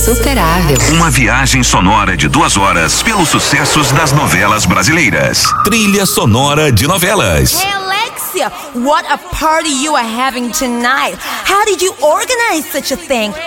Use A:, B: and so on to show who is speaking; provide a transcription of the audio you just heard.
A: insuperável.
B: Uma viagem sonora de 2 horas pelos sucessos das novelas brasileiras. Trilha sonora de novelas.
C: Hey Alexia, what a party you are having tonight. How did you organize such a thing?